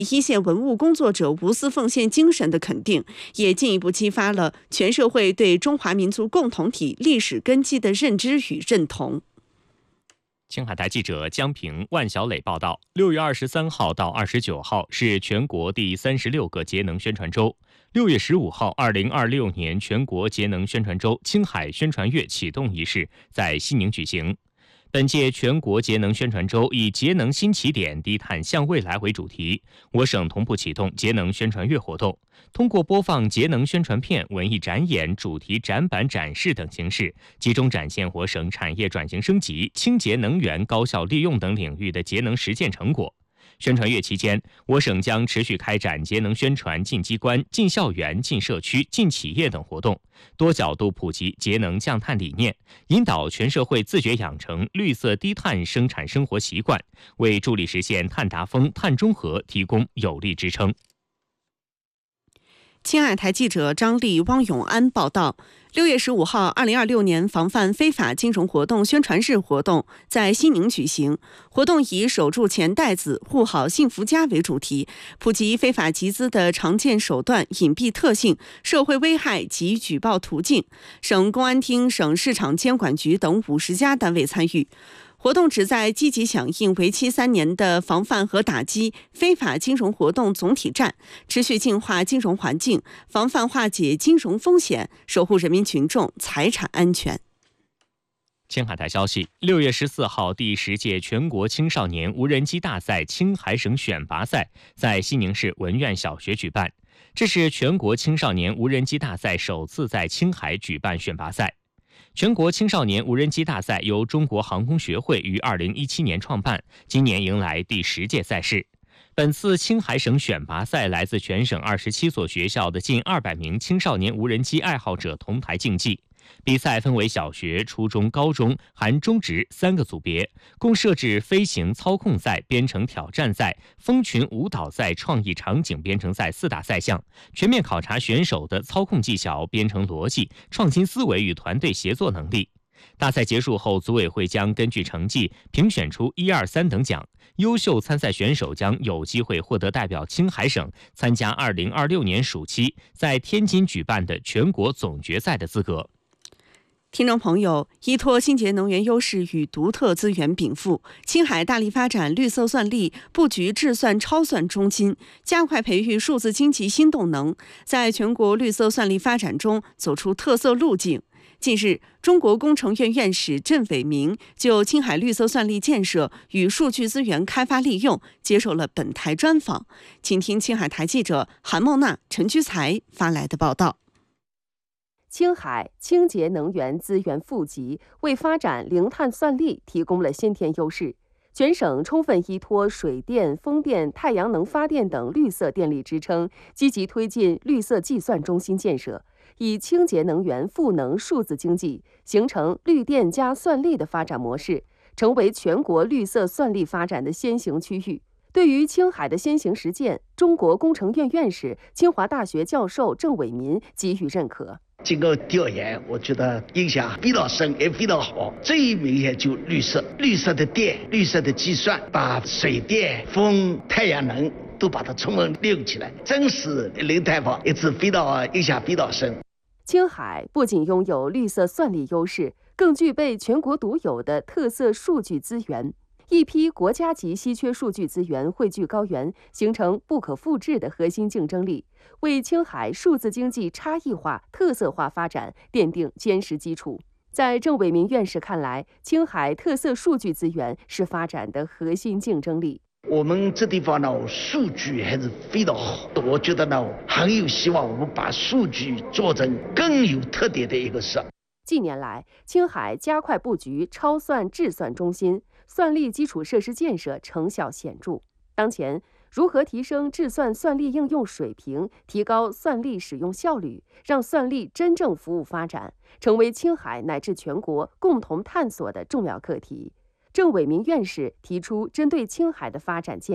一线文物工作者无私奉献精神的肯定，也进一步激发了全社会对中华民族共同体历史根基的认知与认同。 青海台记者江平、万小磊报道，6月23号到29号是全国第36个节能宣传周。6月15号，2026年全国节能宣传周青海宣传月启动仪式在西宁举行。本届全国节能宣传周以节能新起点、低碳向未来为主题，我省同步启动节能宣传月活动，通过播放节能宣传片、文艺展演、主题展板展示等形式，集中展现我省产业转型升级、清洁能源高效利用等领域的节能实践成果。宣传月期间，我省将持续开展节能宣传进机关、进校园、进社区、进企业等活动，多角度普及节能降碳理念，引导全社会自觉养成绿色低碳生产生活习惯，为助力实现碳达峰、碳中和提供有力支撑。 青海台记者张丽、汪永安报道，6月15号，2026年防范非法金融活动宣传日活动在西宁举行。活动以守住钱袋子、护好幸福家为主题，普及非法集资的常见手段、隐蔽特性、社会危害及举报途径。省公安厅、省市场监管局等50家单位参与。活动旨在积极响应为期3年的防范和打击非法金融活动总体战，持续净化金融环境，防范化解金融风险，守护人民群众财产安全。 青海台消息，6月14号，第10届全国青少年无人机大赛青海省选拔赛在西宁市文苑小学举办，这是全国青少年无人机大赛首次在青海举办选拔赛。全国青少年无人机大赛由中国航空学会于2017年创办，今年迎来第10届赛事。本次青海省选拔赛来自全省27所学校的近200名青少年无人机爱好者同台竞技。比赛分为小学、初中、高中含中职3个组别，共设置飞行操控赛、编程挑战赛、蜂群舞蹈赛、创意场景编程赛4大赛项，全面考察选手的操控技巧、编程逻辑、创新思维与团队协作能力。大赛结束后，组委会将根据成绩评选出1、2、3等奖，优秀参赛选手将有机会获得代表青海省参加2026年暑期在天津举办的全国总决赛的资格。 听众朋友，依托清洁能源优势与独特资源禀赋，青海大力发展绿色算力，布局智算超算中心，加快培育数字经济新动能，在全国绿色算力发展中走出特色路径。近日，中国工程院院士郑伟明就青海绿色算力建设与数据资源开发利用接受了本台专访，请听青海台记者韩梦娜、陈居才发来的报道。 青海清洁能源资源富集，为发展零碳算力提供了先天优势。全省充分依托水电、风电、太阳能发电等绿色电力支撑，积极推进绿色计算中心建设，以清洁能源赋能数字经济，形成绿电加算力的发展模式，成为全国绿色算力发展的先行区域。对于青海的先行实践，中国工程院院士、清华大学教授郑伟民给予认可。 经过调研，我觉得印象非常深，也非常好。最明显就绿色，绿色的电、绿色的计算，把水电、风、太阳能都把它充分利用起来，真是零碳化，一直印象非常深。 青海不仅拥有绿色算力优势，更具备全国独有的特色数据资源。一批国家级稀缺数据资源汇聚高原，形成不可复制的核心竞争力，为青海数字经济差异化、特色化发展奠定坚实基础。在郑伟民院士看来，青海特色数据资源是发展的核心竞争力。 我们这地方呢，数据还是非常好的，我觉得呢，很有希望我们把数据做成更有特点的一个事。 近年来，青海加快布局超算智算中心，算力基础设施建设成效显著。当前，如何提升智算算力应用水平，提高算力使用效率，让算力真正服务发展，成为青海乃至全国共同探索的重要课题。郑伟民院士提出针对青海的发展建议。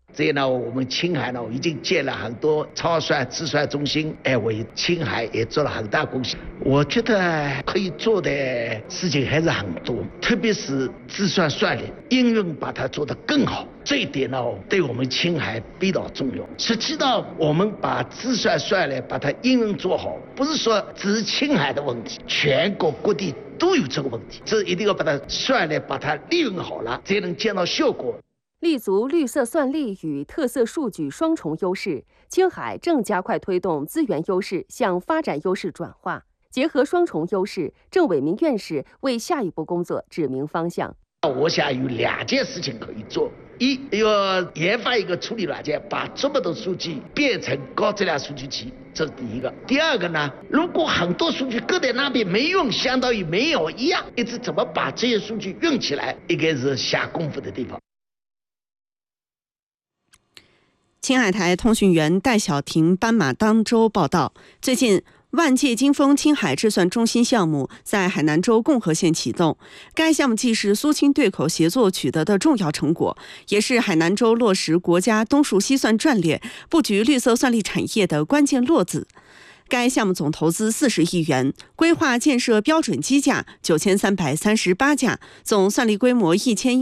这呢，我们青海呢已经建了很多超算自算中心，为青海也做了很大贡献。我觉得可以做的事情还是很多，特别是自算算力应用，把它做得更好。这一点呢，对我们青海比较重要。实际上，我们把自算算力把它应用做好，不是说只是青海的问题，全国各地都有这个问题。这一定要把它算力把它利用好了，才能见到效果。 立足绿色算力与特色数据双重优势，青海正加快推动资源优势向发展优势转化。结合双重优势，郑伟民院士为下一步工作指明方向。 我想有2件事情可以做：一要研发一个处理软件，把这么多数据变成高质量数据集，这是第一个。第二个呢，如果很多数据搁在那边没用，相当于没有一样，一直怎么把这些数据用起来，应该是下功夫的地方。 青海台通讯员戴晓婷斑马当州报道，最近万界金丰青海智算中心项目在海南州共和县启动。该项目既是苏青对口协作取得的重要成果，也是海南州落实国家东数西算战略、布局绿色算力产业的关键落子。该项目总投资40亿元，规划建设标准机架9338架，总算力规模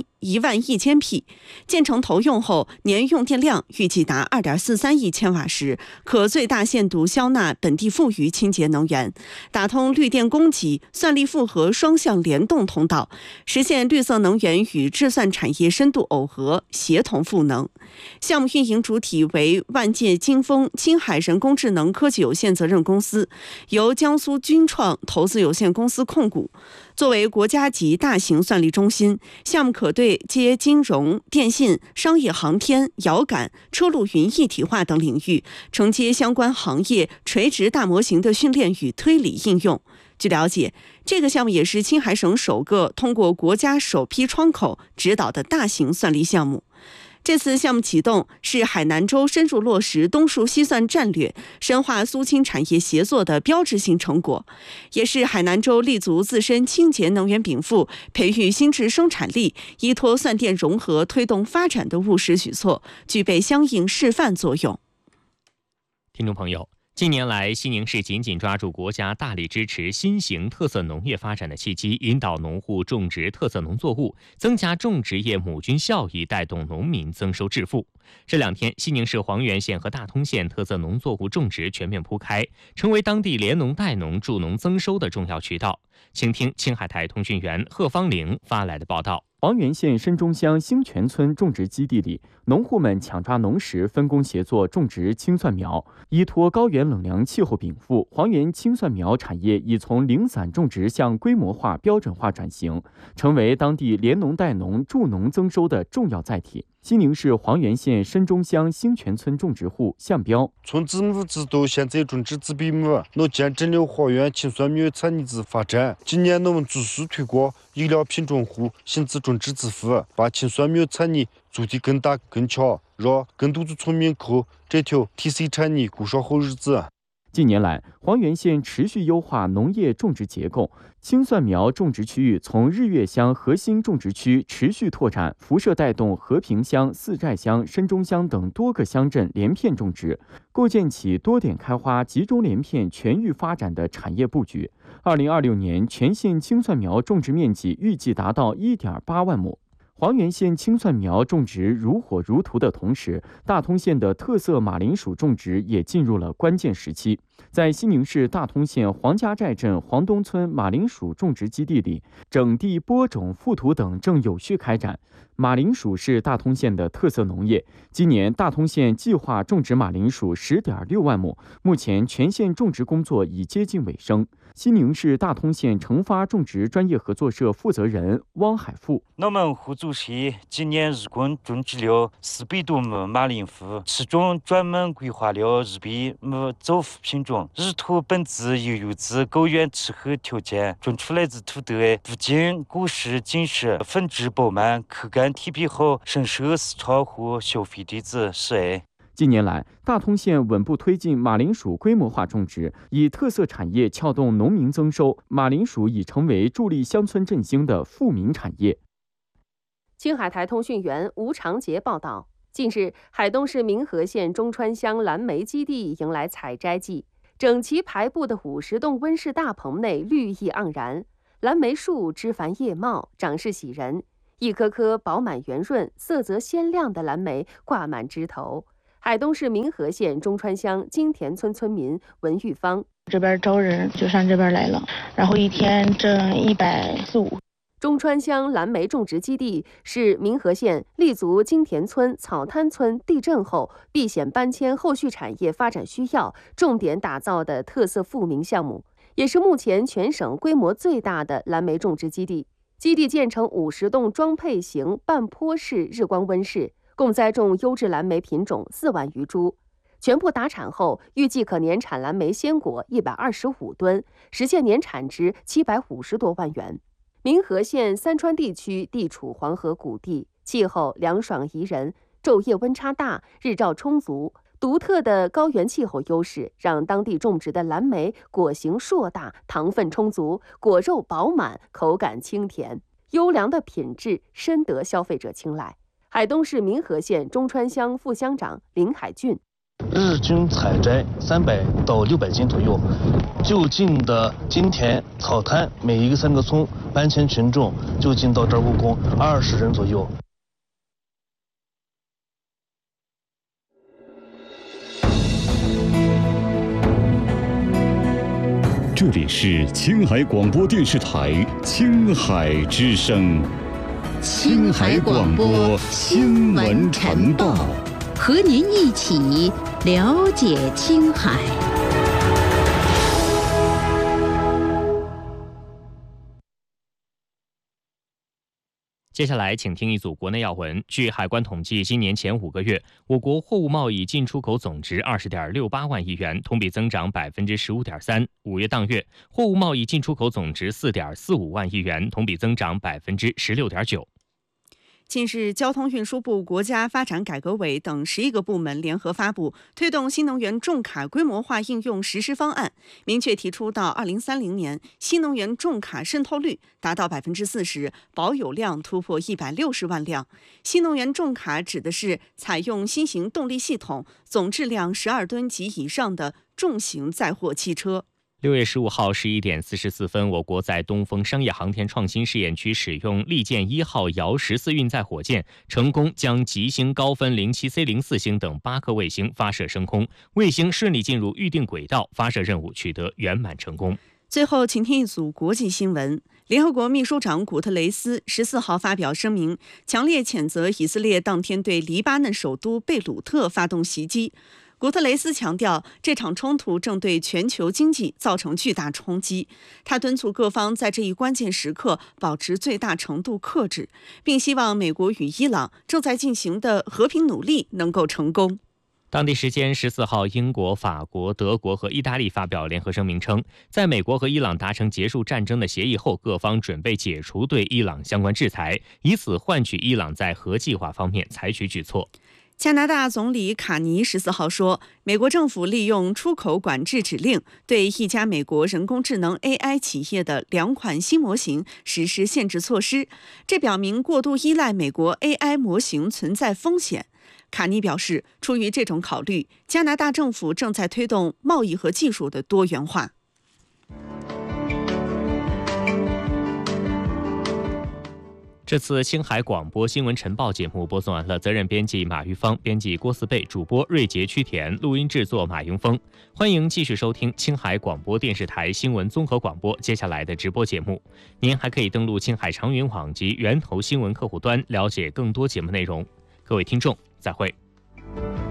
11000匹。建成投用后，年用电量预计达2.43亿千瓦时，可最大限度消纳本地富余清洁能源，打通绿电供给、算力复合双向联动通道，实现绿色能源与智算产业深度耦合、协同赋能。项目运营主体为万界金丰青海人工智能科技有限责任公司，由江苏军创投资有限公司控股。作为国家级大型算力中心，项目可对接金融、电信、商业航天、遥感、车路云一体化等领域，承接相关行业垂直大模型的训练与推理应用。据了解，这个项目也是青海省首个通过国家首批窗口指导的大型算力项目。这次项目启动是海南州深入落实东数西算战略、深化苏青产业协作的标志性成果，也是海南州立足自身清洁能源禀赋、培育新质生产力、依托算电融合推动发展的务实举措，具备相应示范作用。 听众朋友，近年来，西宁市紧紧抓住国家大力支持新型特色农业发展的契机，引导农户种植特色农作物，增加种植业亩均效益，带动农民增收致富。这2天，西宁市黄原县和大通县特色农作物种植全面铺开，成为当地连农带农、助农增收的重要渠道。请听青海台通讯员贺芳玲发来的报道。 黄原县深中乡兴泉村种植基地里，农户们抢抓农时，分工协作种植青蒜苗。依托高原冷凉气候禀赋，黄原青蒜苗产业已从零散种植向规模化、标准化转型，成为当地连农带农、助农增收的重要载体。西宁市黄原县深中乡兴泉村种植户向彪： 从子母制度现在种植子比母，能见证了黄原青蒜苗产业之发展。今年我们逐速推广医疗品种户新子种植致富，把青蒜苗产业做得更大更强，让更多的村民靠这条特色产业过上好日子。 近年来，黄原县持续优化农业种植结构，青蒜苗种植区域从日月乡核心种植区持续拓展，辐射带动和平乡、四寨乡、深中乡等多个乡镇连片种植，构建起多点开花、集中连片、全域发展的产业布局。2026年，全县青蒜苗种植面积预计达到1.8万亩。黄原县青蒜苗种植如火如荼的同时，大通县的特色马铃薯种植也进入了关键时期。在西宁市大通县黄家寨镇黄东村马铃薯种植基地里，整地播种、覆土等正有序开展。马铃薯是大通县的特色农业，今年大通县计划种植马铃薯10.6万亩，目前全县种植工作已接近尾声。西宁市大通县成发种植专业合作社负责人汪海富： 我们合作社今年日共种植了400多亩马铃薯，其中专门规划了200亩走福品种。日土本质又有自高原气候条件，种出来的土豆不仅果实紧实、粉质饱满、口感贴皮好，深受市场和消费者的喜爱。 近年来，大通县稳步推进马铃薯规模化种植，以特色产业撬动农民增收，马铃薯已成为助力乡村振兴的富民产业。 青海台通讯员吴长杰报道。 近日，海东市民和县中川乡蓝莓基地迎来采摘季，整齐排布的50栋温室大棚内绿意盎然，蓝莓树枝繁叶茂，长势喜人，一颗颗饱满圆润、色泽鲜亮的蓝莓挂满枝头。海东市民和县中川乡金田村村民文玉芳： 这边招人就上这边来了，然后一天挣140-150。 中川乡蓝莓种植基地是民和县立足金田村、草滩村地震后避险搬迁后续产业发展需要，重点打造的特色富民项目，也是目前全省规模最大的蓝莓种植基地。基地建成50栋装配型半坡式日光温室，共栽种优质蓝莓品种4万余株。全部达产后，预计可年产蓝莓鲜果125吨，实现年产值750多万元。民和县三川地区地处黄河谷地，气候凉爽宜人，昼夜温差大，日照充足。独特的高原气候优势，让当地种植的蓝莓果形硕大，糖分充足，果肉饱满，口感清甜。优良的品质深得消费者青睐。海东市民和县中川乡副乡长林海俊： 日均采摘300到600斤左右。就近的金田、草滩每一个3个村搬迁群众就近到这儿务工20人左右。 这里是青海广播电视台青海之声， 青海广播新闻晨报，和您一起了解青海。 接下来，请听一组国内要闻。据海关统计，今年前5个月，我国货物贸易进出口总值20.68万亿元，同比增长15.3%。5月当月，货物贸易进出口总值4.45万亿元，同比增长16.9%。 近日，交通运输部、国家发展改革委等11个部门联合发布推动新能源重卡规模化应用实施方案，明确提出到2030年，新能源重卡渗透率达到40%，保有量突破160万辆。新能源重卡指的是采用新型动力系统、总质量12吨及以上的重型载货汽车。 6月15号11点44分，我国在东风商业航天创新试验区使用利剑1号遥14运载火箭，成功将极星高分07C04星等8颗卫星发射升空，卫星顺利进入预定轨道，发射任务取得圆满成功。 最后，请听一组国际新闻。联合国秘书长古特雷斯14号发表声明，强烈谴责以色列当天对黎巴嫩首都贝鲁特发动袭击。古特雷斯强调，这场冲突正对全球经济造成巨大冲击。他敦促各方在这一关键时刻保持最大程度克制，并希望美国与伊朗正在进行的和平努力能够成功。 当地时间14号，英国、法国、德国和意大利发表联合声明称，在美国和伊朗达成结束战争的协议后，各方准备解除对伊朗相关制裁，以此换取伊朗在核计划方面采取举措。 加拿大总理卡尼14号说，美国政府利用出口管制指令对一家美国人工智能 AI 企业的2款新模型实施限制措施，这表明过度依赖美国 AI 模型存在风险。卡尼表示，出于这种考虑，加拿大政府正在推动贸易和技术的多元化。 这次青海广播新闻晨报节目播送完了，责任编辑马玉芳，编辑郭思贝，主播瑞杰、曲田，录音制作马迎峰。欢迎继续收听青海广播电视台新闻综合广播接下来的直播节目。您还可以登录青海长云网及源头新闻客户端了解更多节目内容。各位听众，再会。